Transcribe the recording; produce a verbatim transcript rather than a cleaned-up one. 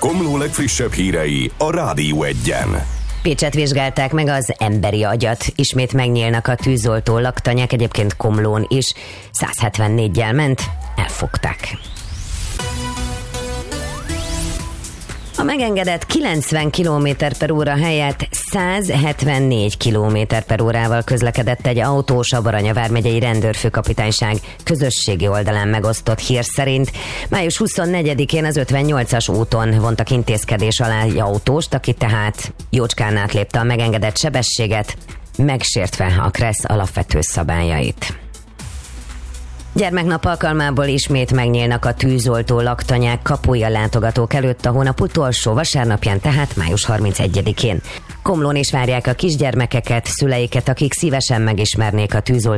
Komló legfrissebb hírei a Rádió Egyen. Pécset vizsgálták meg az emberi agyat. Ismét megnyílnak a tűzoltó laktanyák, egyébként Komlón is. száz hetvennégyel ment, elfogták. A megengedett kilencven kilométer per óra helyett száz hetvennégy kilométer per órával közlekedett egy autós a Baranya vármegyei rendőrfőkapitányság közösségi oldalán megosztott hír szerint. május huszonnegyedikén az ötvennyolcas úton vontak intézkedés alá egy autóst, aki tehát jócskán átlépte a megengedett sebességet, megsértve a KRESZ alapvető szabályait. Gyermeknap alkalmából ismét megnyílnak a tűzoltó laktanyák kapuja látogatók előtt a hónap utolsó vasárnapján, tehát május harmincegyedikén. Komlón is várják a kisgyermekeket, szüleiket, akik szívesen megismernék a tűzoltó